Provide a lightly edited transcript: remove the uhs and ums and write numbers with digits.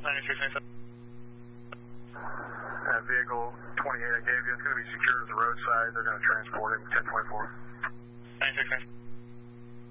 9697. That vehicle 28 I gave you, it's going to be secured at the roadside. They're going to transport him 1024. 9697.